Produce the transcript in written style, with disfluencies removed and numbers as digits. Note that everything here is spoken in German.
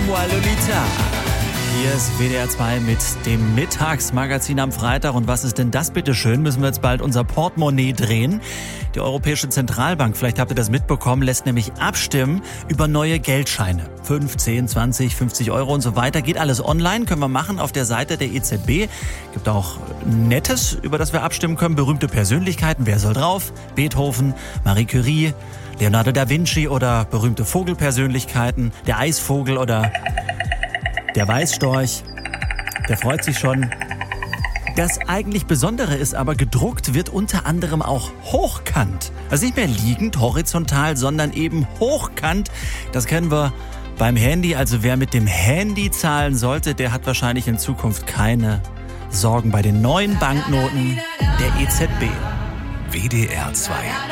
moi Lolita. Hier ist WDR 2 mit dem Mittagsmagazin am Freitag. Und was ist denn das bitte schön? Müssen wir jetzt bald unser Portemonnaie drehen. Die Europäische Zentralbank, vielleicht habt ihr das mitbekommen, lässt nämlich abstimmen über neue Geldscheine. 5, 10, 20, 50 Euro und so weiter. Geht alles online, können wir machen auf der Seite der EZB. Gibt auch Nettes, über das wir abstimmen können. Berühmte Persönlichkeiten, wer soll drauf? Beethoven, Marie Curie, Leonardo da Vinci oder berühmte Vogelpersönlichkeiten. Der Eisvogel oder der Weißstorch. Der freut sich schon. Das eigentlich Besondere ist aber, gedruckt wird unter anderem auch hochkant. Also nicht mehr liegend, horizontal, sondern eben hochkant. Das kennen wir beim Handy. Also wer mit dem Handy zahlen sollte, der hat wahrscheinlich in Zukunft keine Sorgen bei den neuen Banknoten der EZB. WDR 2